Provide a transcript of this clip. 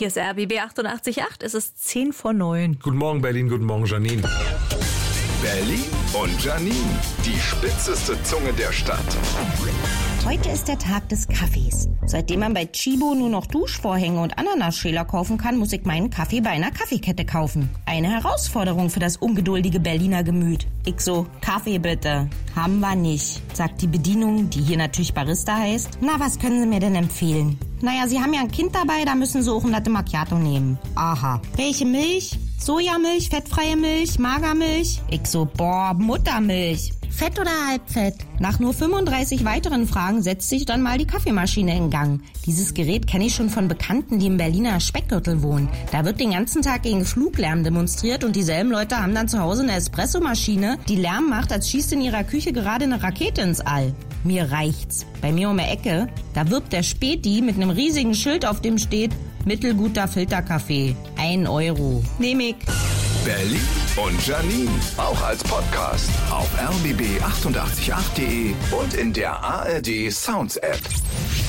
Hier ist RBB 88.8, es ist 10:09. Guten Morgen Berlin, guten Morgen Janine. Berlin und Janine, die spitzeste Zunge der Stadt. Heute ist der Tag des Kaffees. Seitdem man bei Chibo nur noch Duschvorhänge und Ananasschäler kaufen kann, muss ich meinen Kaffee bei einer Kaffeekette kaufen. Eine Herausforderung für das ungeduldige Berliner Gemüt. Ich so, Kaffee bitte. Haben wir nicht, sagt die Bedienung, die hier natürlich Barista heißt. Na, was können Sie mir denn empfehlen? Naja, Sie haben ja ein Kind dabei, da müssen Sie auch ein Latte Macchiato nehmen. Aha. Welche Milch? Sojamilch, fettfreie Milch, Magermilch? Ich so, boah, Muttermilch. Fett oder Halbfett? Nach nur 35 weiteren Fragen setzt sich dann mal die Kaffeemaschine in Gang. Dieses Gerät kenne ich schon von Bekannten, die im Berliner Speckgürtel wohnen. Da wird den ganzen Tag gegen Fluglärm demonstriert und dieselben Leute haben dann zu Hause eine Espressomaschine, die Lärm macht, als schießt in ihrer Küche gerade eine Rakete ins All. Mir reicht's. Bei mir um die Ecke, da wirbt der Späti mit einem riesigen Schild, auf dem steht, mittelguter Filterkaffee. 1 Euro. Nehm ich. Berlin und Janine, auch als Podcast auf rbb888.de und in der ARD Sounds App.